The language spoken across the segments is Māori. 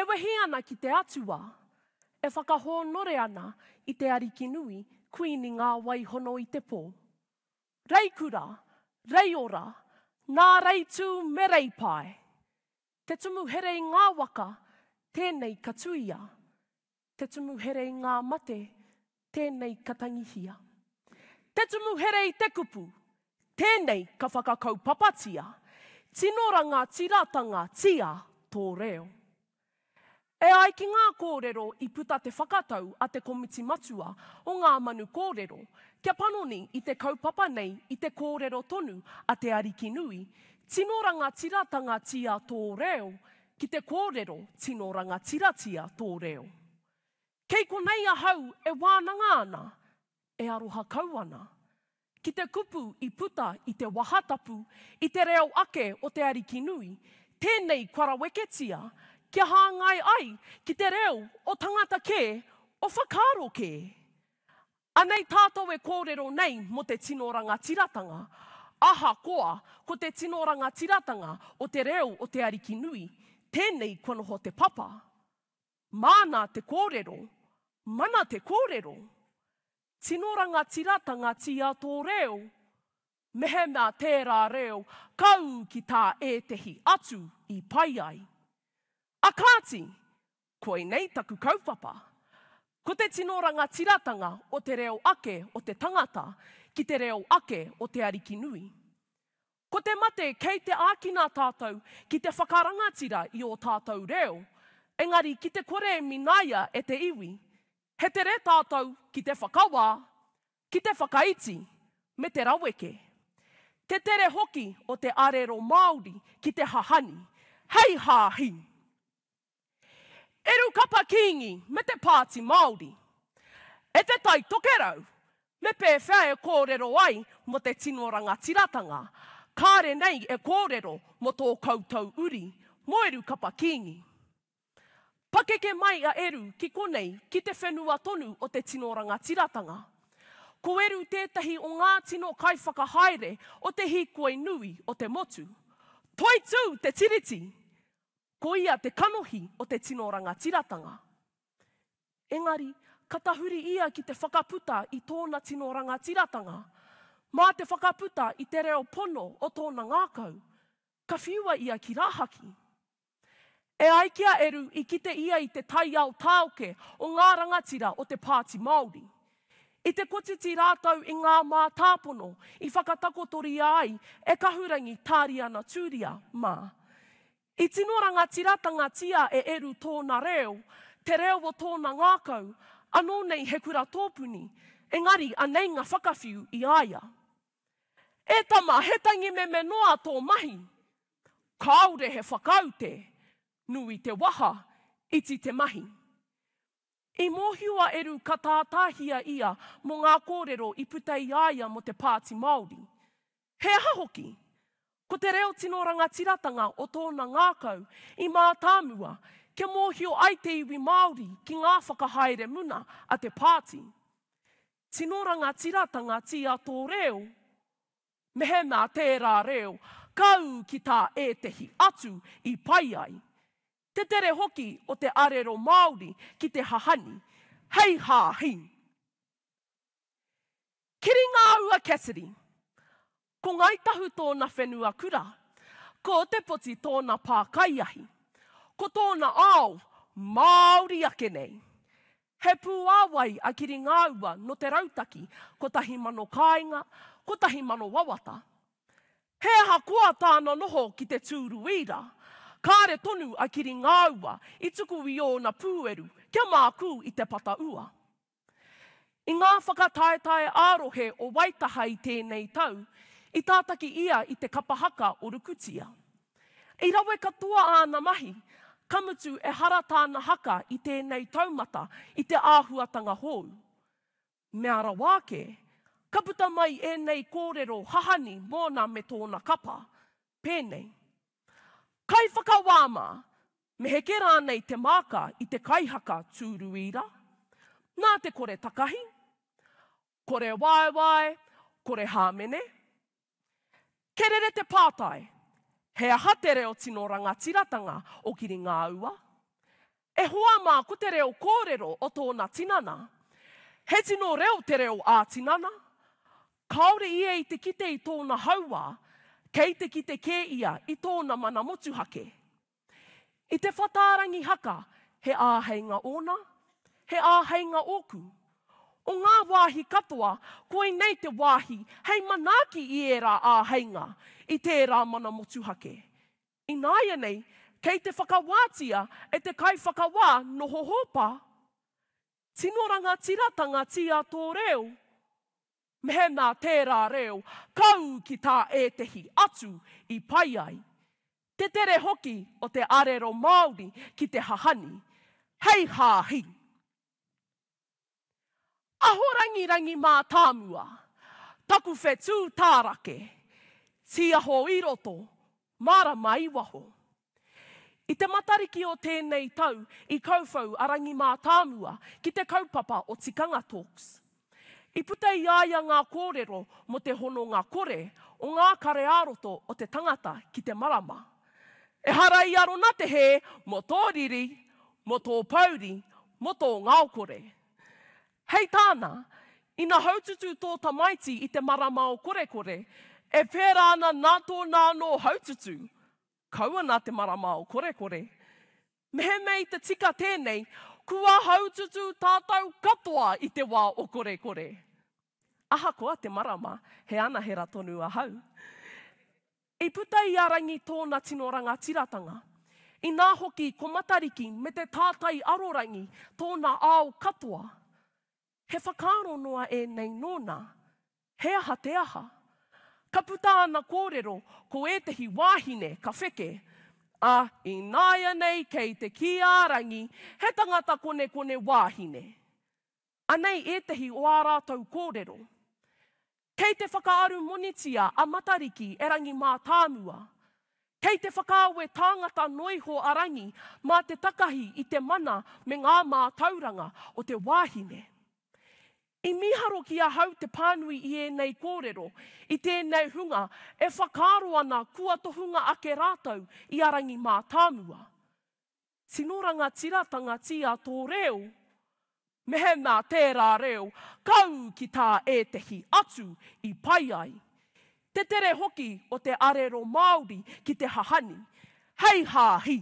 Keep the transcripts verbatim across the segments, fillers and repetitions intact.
wehi ana ki te atua, e whakahonore ana i te ariki nui, kuini ngā waihono i te pō. Reikura, reiora, nā reitu me reipai. Te tumu here i ngā waka, tēnei ka tuia. Te tumu here i ngā mate, tēnei ka tangihia. Te tumu here i te kupu, tēnei ka whakakaupapatia. Tinoranga tiratanga tia tō reo. E ai ki ngā kōrero i puta te whakatau a te komiti matua o ngā manu kōrero, kia panoni i te kaupapa nei i te kōrero tonu a te ariki nui, tinoranga tiratanga tia tō reo, ki te kōrero tinoranga tiratia tō reo. Kei konei ahau e wānanga ana, e aroha kauana. Ki te kupu i puta i te wahatapu, i te reo ake o te ariki nui, tēnei karaweketia, kia hāngai ai ki te reo o tangata kē, o whakaro kē. Anei tātou e kōrero nei mo te tinoranga tiratanga. Aha koa, ko te tinoranga tiratanga o te reo o te ariki nui, tēnei konoho te papa. Mana te kōrero, mana te kōrero. Tinoranga tiratanga tia tō reo, mehe mea tērā reo, kau ki tā ētehi atu i pai ai. Akāti, koe nei taku kaupapa. Ko te tinoranga tiratanga o te reo ake o te tangata ki te reo ake o te ariki nui. Ko te mate kei te ākina tātou ki te whakarangatira i o tātou reo, engari ki te kore minaia e te iwi, he te re tātou ki te whakawā, ki te whakaiti, me te raweke. Te tere hoki o te arero Māori ki te hahani, hei hāhi. Eru kapa kingi me te pāti Māori. E te tai tokerau, me pē whea e kōrero ai mo te tinoranga tiratanga. Kāre nei e kōrero mo tō koutou uri, mo eru kapa kingi. Pakeke mai a eru ki konei ki te whenua tonu o te tinoranga tiratanga. Ko eru tētahi o ngā tino kai whakahaere o te hikoi nui o te motu. Toi tū te tiriti. Ko ia te kanohi o te tinoranga tiratanga. Engari, katahuri ia ki te whakaputa i tōna tinoranga tiratanga. Mā te whakaputa i te reo pono o tōna ngākau. Ka whiua ia ki rāhaki. E aikia eru i kite ia i te tai au tāoke o ngā rangatira o te pāti Māori. I te kotiti rātau i ngā mā tāpono i whakatakotori ai e kahurangi tāri ana tūria mā. I tinoranga tiratanga tia e eru tōna reo, te reo o tōna ngākau, anō nei he kura tōpuni, engari anei ngā whakawhiu i aia. E tama, he tangi me me noa tō mahi, kaore he whakaute, nui te waha, iti te mahi. I mōhiua eru ka tātāhia ia mo ngā kōrero i puta i aia mo te pāti Māori. He hahoki. Ko te reo tinoranga tiratanga o tōna ngākau i mātāmua, ke mōhio ai te iwi Māori ki ngā whakahaere muna a te pāti. Tinoranga tiratanga tia tō reo, mehe mea tērā reo, kau ki tā ētehi atu i pai ai. Te tere hoki o te arero Māori ki te hahani, hei hāhi. Kiri ngā ua Cassidy. Ko ngai tahu tōna whenua kura, ko te poti tōna pākaiahi, ko tōna ao, Māori ake nei. He pūāwai a kiri ngā ua no te rautaki, ko tahi mano kāinga, ko tahi mano wawata. He aha koa tāna noho ki te tūruira, kāre tonu a kiri ngā ua, i tuku i ōna pūeru, kia māku i te pata ua. I ngā whakataetae ārohe o Waitaha i tēnei tau, i tātaki ia i te kapahaka o Rukutia. I rawe katoa āna mahi, kamutu e hara tāna haka i tēnei taumata i te āhuatanga hou. Mea rawake, ka puta mai e nei kōrero hahani mōna me tōna kapa, pēnei. Kai whakawāma, me heke rānei te māka i te kaihaka tūruira, nā te kore takahi, kore waiwai, kore hāmene. Kerere te pātai, he aha te reo tinoranga tiratanga o kiri ngā ua. E hoa mā ko te reo kōrero o tōna tinana. He tino reo te reo a tinana. Kaore ia i te kite i tōna haua, kei te kite kē ia i tōna mana motuhake. I te whataarangi haka, he āheinga ona, he āheinga oku. O ngā wāhi katoa, koe nei te wāhi, hei manaaki i e rā āheinga i tērā mana motuhake. I nāia nei, kei te whakawātia e te kai whakawā noho hopa. Tinoranga tiratanga tia tō reo. Mehena tērā reo, kau ki tā etehi atu i pai ai. Te tere hoki o te arero Māori ki te hahani. Hei hāhi. Aho rangi rangi mā tāmua, taku whetū tārake, tiaho i roto, marama i waho. I te matariki o tēnei tau, i kauwhau arangi mā tāmua, ki te kaupapa o Tikanga Talks. I puta i aia ngā kōrero mo te hono ngā kore o ngā kare āroto o te tangata ki te marama. E hara i arona te he mo tō riri, mo tō pauri, mo tō ngāokore. Hei tāna, ina haututu tō tamaiti i te marama o kore kore, e pērā ana nā tō nāno haututu, kaua nā te marama o kore kore. Mehe mei te tika tēnei, kua haututu tātou katoa i te wā o kore kore. Aha koa te marama, he ana hera tonu a hau. I puta i arangi tōna tinoranga tiratanga. I nā hoki ko matariki me te tātai arorangi tōna ao katoa. He whakaaro noa e nei nōna. He aha te aha. Ka puta ana kōrero ko etehi wāhine ka wheke. A i nāia nei kei te ki ārangi, he tangata kone kone wāhine. Anei etehi o ā rātou kōrero. Kei te whakaaru monitia a matariki e rangi mā tāmua. Kei te whakaawe tāngata noiho arangi mā te takahi i te mana me ngā mā tauranga o te wāhine. I miharo ki a hau te pānui i e nei kōrero, i tēnei hunga e whakaaro ana kua tohunga ake rātou i arangi mā tāmua. Tinoranga tiratanga tia tō reo, mehe nā tērā reo, kau ki tā etehi atu i pai ai. Te tere hoki o te arero Māori ki te hahani. Hei hāhi.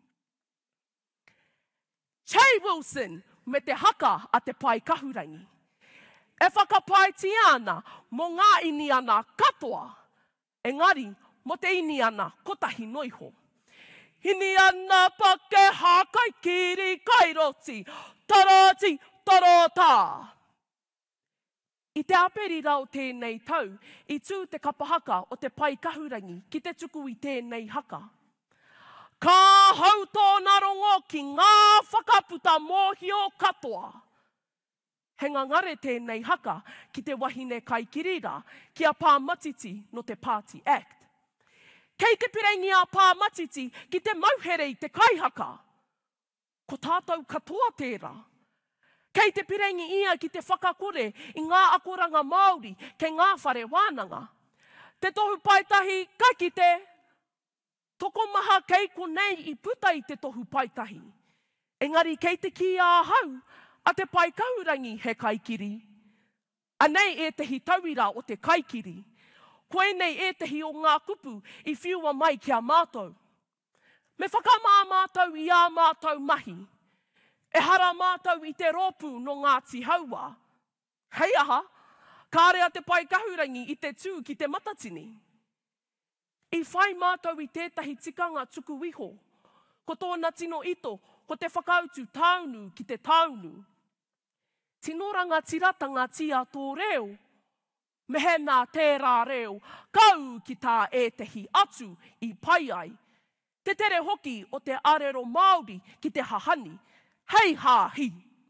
Che Wilson me te haka a te pai kahurangi. E whakapaiti ana mo ngā ini ana katoa. Engari, mo te ini ana kotahi noiho. Hini ana pake hakai kiri kairoti, tarati, tarota. I te aperi rau tēnei tau, i tū te kapahaka o te pai kahurangi ki te tuku i tēnei haka. Ka hau tōna rongo ki ngā whakaputa mōhio katoa. He ngangare tēnei haka ki te wahine kai kirira ki a pāmatiti no te Party Act. Kei te pirengi a pāmatiti ki te mauhere i te kaihaka. Ko tātou katoa tērā. Kei te pirengi ia ki te whakakore i ngā akoranga Māori kei ngā whare wānanga. Te tohu paitahi kai ki te tokomaha kei konei i puta i te tohu paitahi. Engari kei te ki a hau, a te pai kaurangi he kaikiri. Anei e tehi tauira o te kaikiri. Koe nei e tehi o ngā kupu i whiua mai ki a mātou. Me whakamā mātou i a mātou mahi. E hara mātou i te rōpū no ngā tihaua. Hei aha, kārea te pai kahurangi i te tū ki te matatini. I whai mātou i tētahi tikanga tuku iho. Ko tōna tino ito, ko te whakautu taunu ki te taunu. Tinoranga tiratanga tia tō reo, mehe nā tērā reo, kau ki tā etehi atu i pai ai. Te tere hoki o te arero Māori ki te hahani, hei hāhi.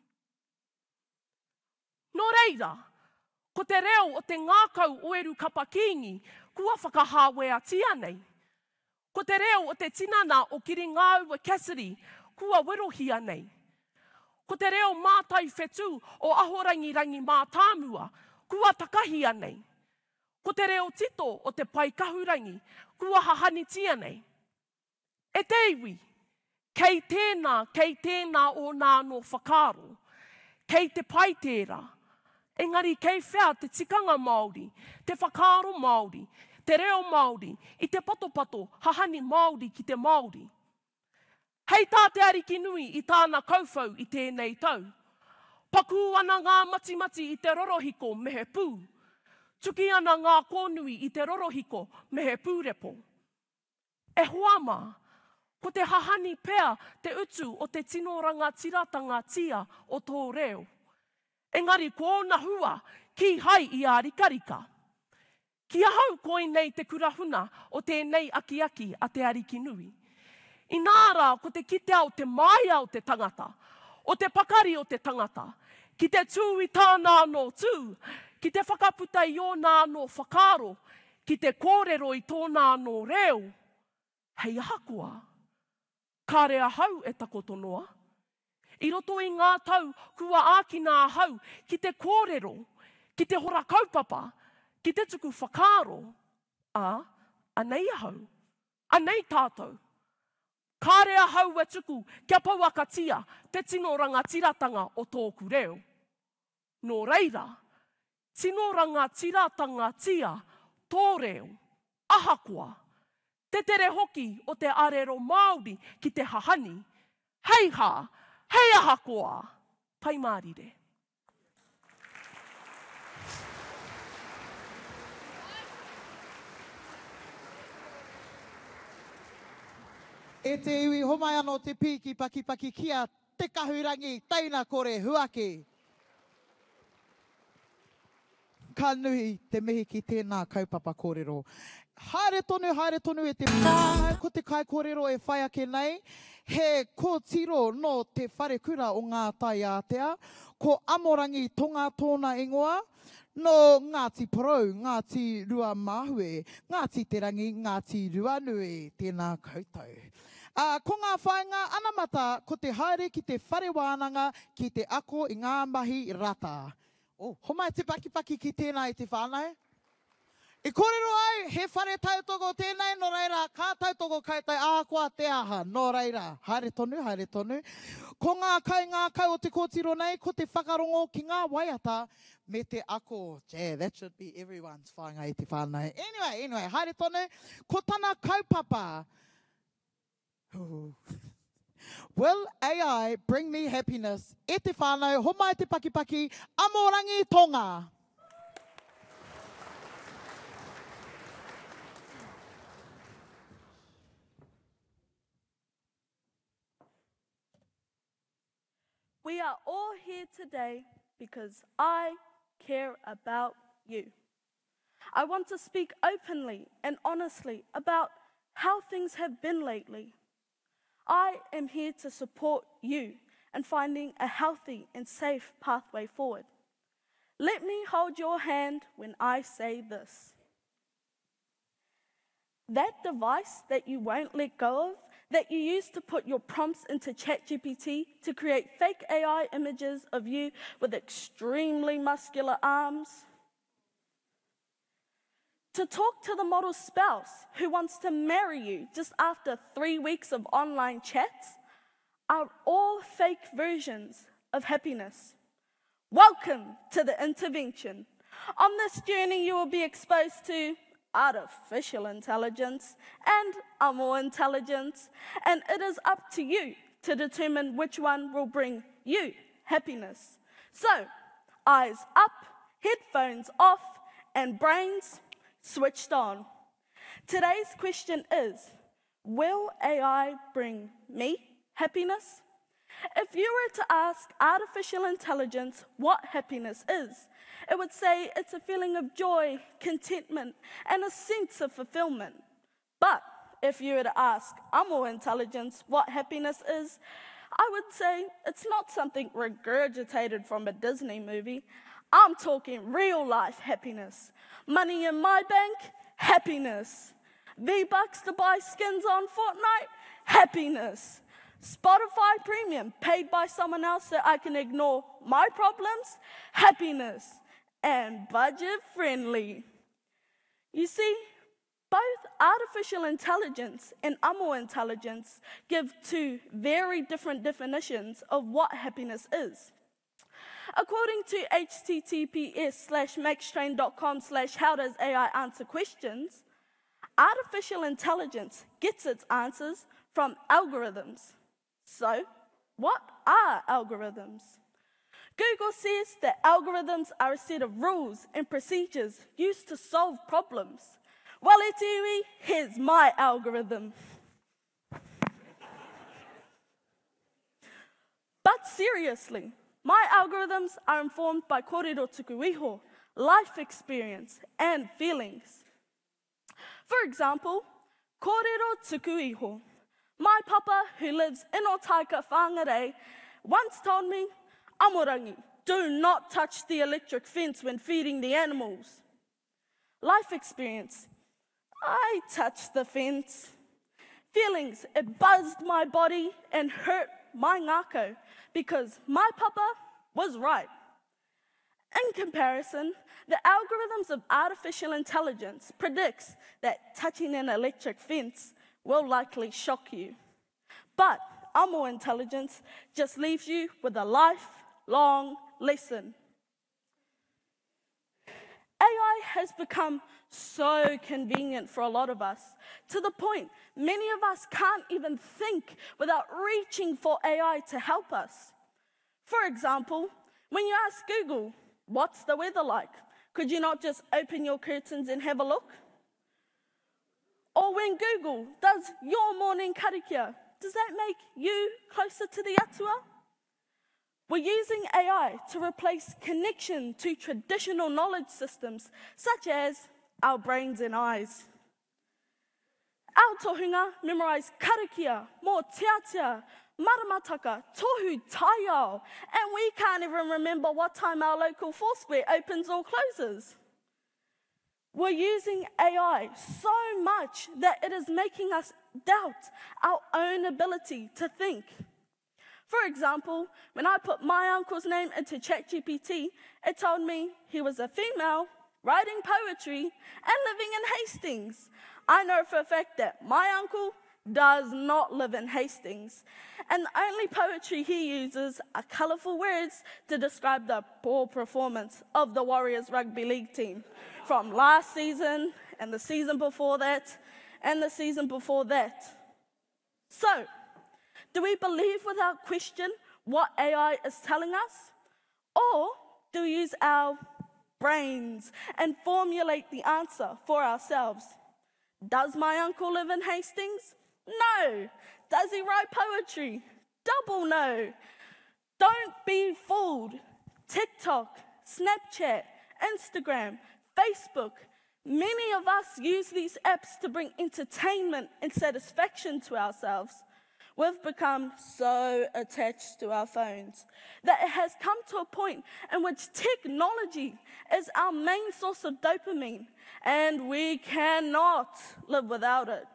Nō reira, ko te reo o te ngākau oeru kapakingi, kua whakahāwea tia nei. Ko te reo o te tinana o Kiringaua Cassidy, kua werohia nei. Ko te reo mātai whetū o ahorangi rangi mā tāmua, kua takahia nei. Ko te reo tito o te pai kahurangi, kua hahani tia nei. E te iwi, Kei tēnā, kei tēnā o nā no whakaro. Kei te pai tērā. Engari, kei whea te tikanga Māori, te whakaro Māori, te reo Māori, i te patopato, hahani Māori ki te Māori. Hei tā te ariki nui i tāna kaufau i tēnei tau. Paku ana ngā mati-mati i te rorohiko mehe pū. Tuki ana ngā kōnui i te rorohiko mehe pūrepo. E hoama, ko te hahani pea te utu o te tinoranga tiratanga tia o tō reo. Engari, ko ona hua ki hai i a rikarika. Ki ahau koe nei te kurahuna o tēnei aki-aki a te ariki nui. I nārā, ko te kite au te mai au te tangata, o te pakari o te tangata, ki te tū i tāna no tū, ki te whakaputa i o nā no whakaro, ki te kōrero i tōna no reo. Hei ahakua, ka rea hau e takotonoa. I roto i ngā tau kua ākina hau ki te kōrero, ki te hora kaupapa, ki te tuku whakaro. A, anei ahau, anei tātou. Ka rea hau e tuku kia pauakatia te tinoranga tiratanga o tōku reo. Nō reira, tinoranga tiratanga tia tō reo, ahakoa, te tere hoki o te arero Māori ki te hahani. Hei ha, hei ahakoa, pai mārire. E te iwi homai anō te piki paki paki kia te kahurangi teina kore huake. Ka nui te mihi ki tēnā kaupapa kōrero. Haere tonu, haere tonu e te pāngai, ko te kai kōrero e whai ake nei. He kōtiro no te whare kura o ngā tai ātea, ko amorangi tonga tōna ingoa, no Ngāti Porou, Ngāti Rua Mahue, Ngāti Te Rangi, Ngāti Rua Nui, tēnā koutou. Uh, ko ngā whainga anamata, ko te haere ki te whare wānanga, ki te ako i ngā mahi rata. Oh, homai te paki paki ki tēnā i te whānau. I kōrero ai, he whare tautoko tēnei, no reira, kā tautoko kai tai ākoa te aha, no reira. Haere tonu, haere tonu. Ko ngā kai, ngā kai o te kōtiro nei, ko te whakarongo ki ngā waiata, me te ako. Yeah, that should be everyone's whainga i te whānau. Anyway, anyway, haere tonu. Ko tana kaupapa. Ooh. Will A I bring me happiness? E te whānau, homai te paki paki, amorangi tonga. We are all here today because I care about you. I want to speak openly and honestly about how things have been lately. I am here to support you in finding a healthy and safe pathway forward. Let me hold your hand when I say this. That device that you won't let go of, that you use to put your prompts into ChatGPT to create fake A I images of you with extremely muscular arms, to talk to the model's spouse who wants to marry you just after three weeks of online chats, are all fake versions of happiness. Welcome to the intervention. On this journey, you will be exposed to artificial intelligence and Amo intelligence, and it is up to you to determine which one will bring you happiness. So, eyes up, headphones off, and brains switched on. Today's question is, will A I bring me happiness? If you were to ask artificial intelligence what happiness is, it would say it's a feeling of joy, contentment, and a sense of fulfillment. But if you were to ask Amo intelligence what happiness is, I would say it's not something regurgitated from a Disney movie. I'm talking real life happiness. Money in my bank, happiness. V-Bucks to buy skins on Fortnite, happiness. Spotify Premium paid by someone else so I can ignore my problems, happiness. And budget friendly. You see, both artificial intelligence and amo intelligence give two very different definitions of what happiness is. According to https slash maxtrain.com slash how does A I answer questions, artificial intelligence gets its answers from algorithms. So, what are algorithms? Google says that algorithms are a set of rules and procedures used to solve problems. Well, e tiwi, here's my algorithm. But seriously, my algorithms are informed by kōrero tuku iho, life experience, and feelings. For example, kōrero tuku iho. My papa, who lives in Otaika, Whangarei, once told me, Amorangi, do not touch the electric fence when feeding the animals. Life experience. I touched the fence. Feelings. It buzzed my body and hurt my ngako because my papa was right. In comparison, the algorithms of artificial intelligence predicts that touching an electric fence will likely shock you. But amo intelligence just leaves you with a lifelong lesson. A I has become so convenient for a lot of us, to the point many of us can't even think without reaching for A I to help us. For example, when you ask Google, what's the weather like? Could you not just open your curtains and have a look? Or when Google does your morning karakia, does that make you closer to the atua? We're using A I to replace connection to traditional knowledge systems, such as our brains and eyes. Our tohunga memorise karakia, mō teatea, maramataka, tohu taiao, and we can't even remember what time our local Foursquare opens or closes. We're using A I so much that it is making us doubt our own ability to think. For example, when I put my uncle's name into ChatGPT, it told me he was a female, writing poetry, and living in Hastings. I know for a fact that my uncle does not live in Hastings, and the only poetry he uses are colourful words to describe the poor performance of the Warriors Rugby League team from last season, and the season before that, and the season before that. So, do we believe without question what A I is telling us? Or do we use our brains and formulate the answer for ourselves? Does my uncle live in Hastings? No. Does he write poetry? Double no. Don't be fooled. TikTok, Snapchat, Instagram, Facebook. Many of us use these apps to bring entertainment and satisfaction to ourselves. We've become so attached to our phones that it has come to a point in which technology is our main source of dopamine, and we cannot live without it.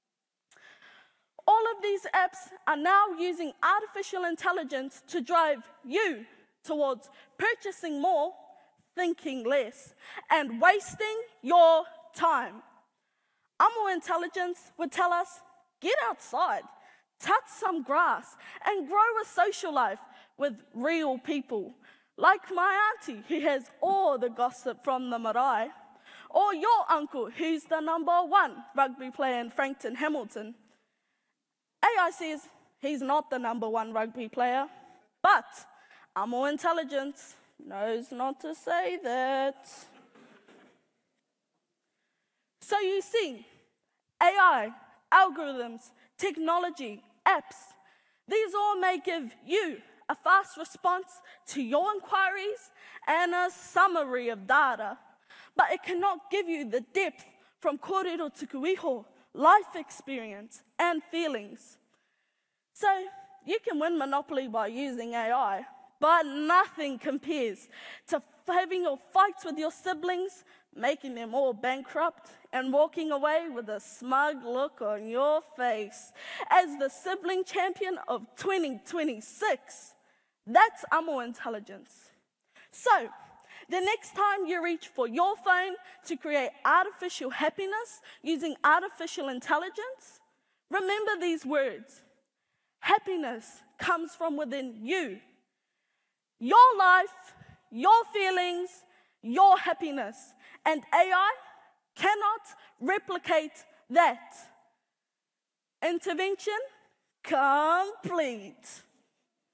All of these apps are now using artificial intelligence to drive you towards purchasing more, thinking less, and wasting your time. Amo intelligence would tell us, get outside, touch some grass, and grow a social life with real people, like my auntie who has all the gossip from the marae, or your uncle who's the number one rugby player in Frankton Hamilton. A I says he's not the number one rugby player, but amo intelligence knows not to say that. So you see, A I, algorithms, technology, apps, these all may give you a fast response to your inquiries and a summary of data, but it cannot give you the depth from kōrero tuku iho, life experience, and feelings. So you can win Monopoly by using A I, but nothing compares to having your fights with your siblings, making them all bankrupt, and walking away with a smug look on your face as the sibling champion of twenty twenty-six. That's amo intelligence. So, The next time you reach for your phone to create artificial happiness using artificial intelligence, remember these words. Happiness comes from within you. Your life, your feelings, your happiness. And A I cannot replicate that. Intervention complete.